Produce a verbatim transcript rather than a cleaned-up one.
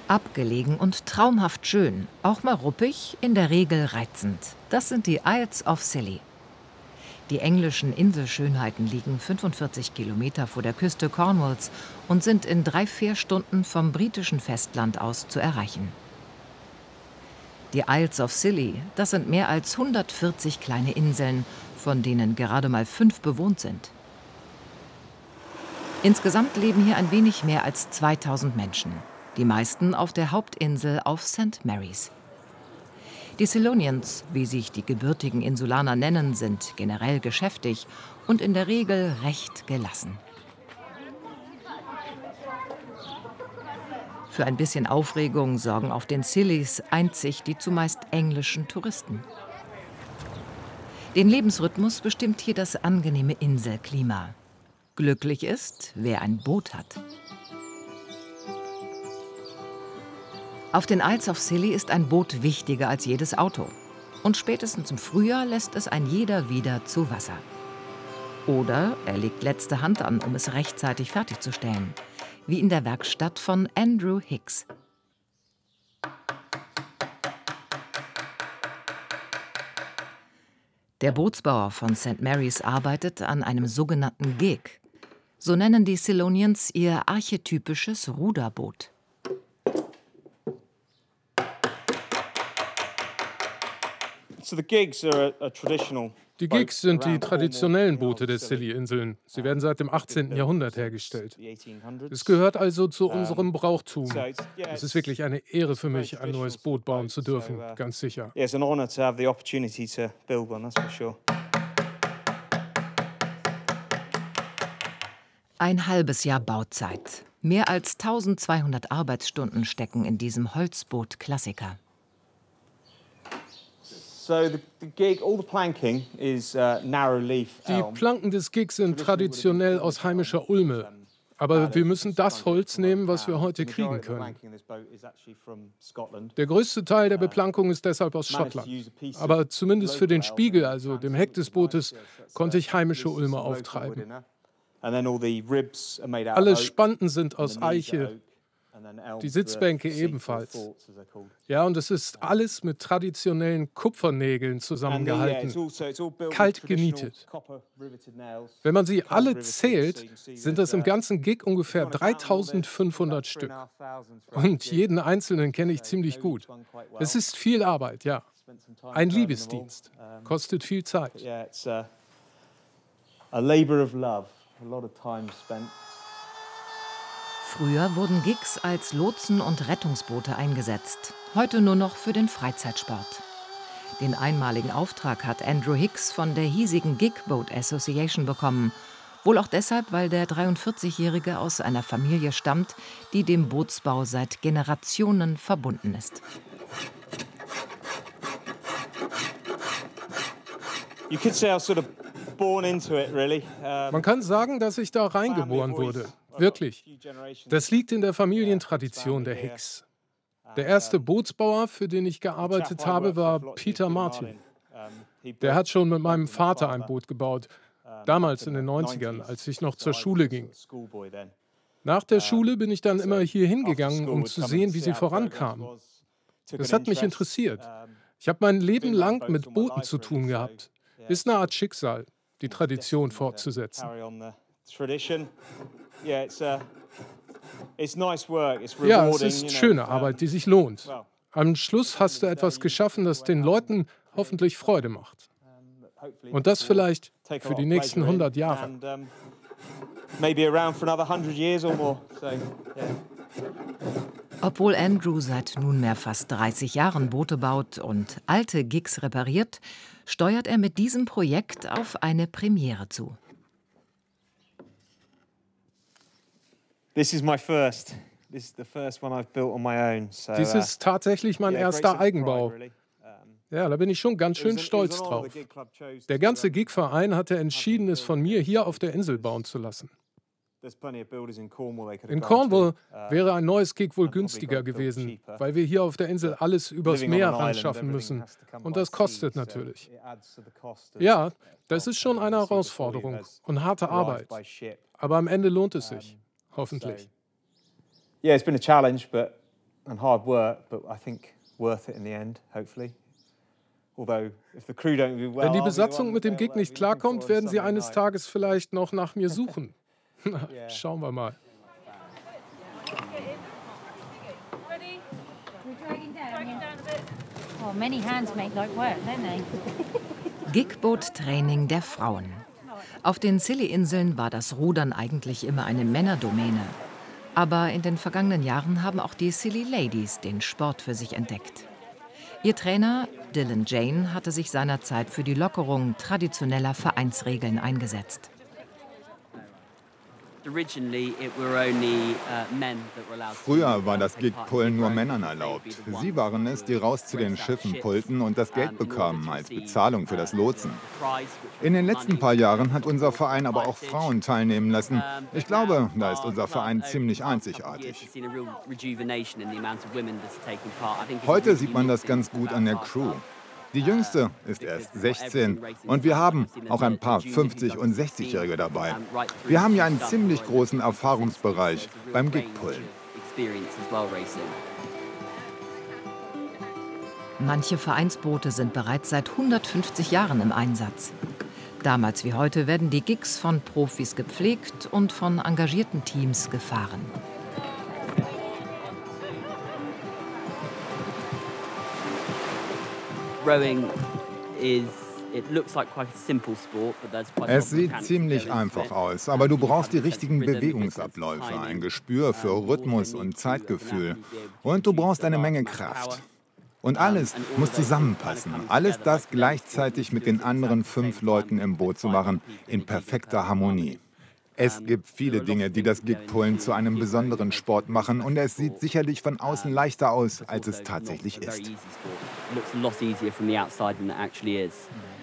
Abgelegen und traumhaft schön, auch mal ruppig, in der Regel reizend. Das sind die Isles of Scilly. Die englischen Inselschönheiten liegen fünfundvierzig Kilometer vor der Küste Cornwalls und sind in drei, vier Stunden vom britischen Festland aus zu erreichen. Die Isles of Scilly, das sind mehr als hundertvierzig kleine Inseln, von denen gerade mal fünf bewohnt sind. Insgesamt leben hier ein wenig mehr als zweitausend Menschen. Die meisten auf der Hauptinsel auf Saint Mary's. Die Silonians, wie sich die gebürtigen Insulaner nennen, sind generell geschäftig und in der Regel recht gelassen. Für ein bisschen Aufregung sorgen auf den Scillys einzig die zumeist englischen Touristen. Den Lebensrhythmus bestimmt hier das angenehme Inselklima. Glücklich ist, wer ein Boot hat. Auf den Isles of Scilly ist ein Boot wichtiger als jedes Auto. Und spätestens im Frühjahr lässt es ein jeder wieder zu Wasser. Oder er legt letzte Hand an, um es rechtzeitig fertigzustellen. Wie in der Werkstatt von Andrew Hicks. Der Bootsbauer von Saint Mary's arbeitet an einem sogenannten Gig. So nennen die Silonians ihr archetypisches Ruderboot. Die Gigs sind die traditionellen Boote der Scilly-Inseln. Sie werden seit dem achtzehnten Jahrhundert hergestellt. Es gehört also zu unserem Brauchtum. Es ist wirklich eine Ehre für mich, ein neues Boot bauen zu dürfen, ganz sicher. Ein halbes Jahr Bauzeit. Mehr als tausendzweihundert Arbeitsstunden stecken in diesem Holzboot-Klassiker. Die Planken des Gigs sind traditionell aus heimischer Ulme. Aber wir müssen das Holz nehmen, was wir heute kriegen können. Der größte Teil der Beplankung ist deshalb aus Schottland. Aber zumindest für den Spiegel, also dem Heck des Bootes, konnte ich heimische Ulme auftreiben. Alle Spanten sind aus Eiche, die Sitzbänke ebenfalls. Ja, und es ist alles mit traditionellen Kupfernägeln zusammengehalten, kalt genietet. Wenn man sie alle zählt, sind das im ganzen Gig ungefähr dreitausendfünfhundert Stück. Und jeden einzelnen kenne ich ziemlich gut. Es ist viel Arbeit, ja. Ein Liebesdienst. Kostet viel Zeit. Früher wurden Gigs als Lotsen und Rettungsboote eingesetzt, heute nur noch für den Freizeitsport. Den einmaligen Auftrag hat Andrew Hicks von der hiesigen Gig Boat Association bekommen, wohl auch deshalb, weil der dreiundvierzigjährige aus einer Familie stammt, die dem Bootsbau seit Generationen verbunden ist. Man kann sagen, dass ich da reingeboren wurde. Wirklich. Das liegt in der Familientradition der Hicks. Der erste Bootsbauer, für den ich gearbeitet habe, war Peter Martin. Der hat schon mit meinem Vater ein Boot gebaut, damals in den neunzigern, als ich noch zur Schule ging. Nach der Schule bin ich dann immer hier hingegangen, um zu sehen, wie sie vorankamen. Das hat mich interessiert. Ich habe mein Leben lang mit Booten zu tun gehabt. Ist eine Art Schicksal, die Tradition fortzusetzen. Ja, es ist schöne Arbeit, die sich lohnt. Am Schluss hast du etwas geschaffen, das den Leuten hoffentlich Freude macht. Und das vielleicht für die nächsten hundert Jahre. Obwohl Andrew seit nunmehr fast dreißig Jahren Boote baut und alte Gigs repariert, steuert er mit diesem Projekt auf eine Premiere zu. Dies ist tatsächlich mein erster Eigenbau. Ja, da bin ich schon ganz schön stolz drauf. Der ganze Gig-Verein hatte entschieden, es von mir hier auf der Insel bauen zu lassen. In Cornwall wäre ein neues Gig wohl günstiger gewesen, weil wir hier auf der Insel alles übers Meer ranschaffen müssen. Und das kostet natürlich. Ja, das ist schon eine Herausforderung und harte Arbeit. Aber am Ende lohnt es sich, hoffentlich. Wenn die Besatzung mit dem Gig nicht klarkommt, werden sie eines Tages vielleicht noch nach mir suchen. Na, schauen wir mal. Gigboot-Training der Frauen. Auf den Scilly-Inseln war das Rudern eigentlich immer eine Männerdomäne. Aber in den vergangenen Jahren haben auch die Scilly Ladies den Sport für sich entdeckt. Ihr Trainer, Dylan Jane, hatte sich seinerzeit für die Lockerung traditioneller Vereinsregeln eingesetzt. Früher war das Gigpullen nur Männern erlaubt. Sie waren es, die raus zu den Schiffen pullten und das Geld bekamen als Bezahlung für das Lotsen. In den letzten paar Jahren hat unser Verein aber auch Frauen teilnehmen lassen. Ich glaube, da ist unser Verein ziemlich einzigartig. Heute sieht man das ganz gut an der Crew. Die Jüngste ist erst sechzehn und wir haben auch ein paar fünfzig- und sechzigjährige dabei. Wir haben ja einen ziemlich großen Erfahrungsbereich beim Gigpullen. Manche Vereinsboote sind bereits seit hundertfünfzig Jahren im Einsatz. Damals wie heute werden die Gigs von Profis gepflegt und von engagierten Teams gefahren. Es sieht ziemlich einfach aus, aber du brauchst die richtigen Bewegungsabläufe, ein Gespür für Rhythmus und Zeitgefühl. Und du brauchst eine Menge Kraft. Und alles muss zusammenpassen. Alles das gleichzeitig mit den anderen fünf Leuten im Boot zu machen, in perfekter Harmonie. Es gibt viele Dinge, die das Gigpullen zu einem besonderen Sport machen, und es sieht sicherlich von außen leichter aus, als es tatsächlich ist.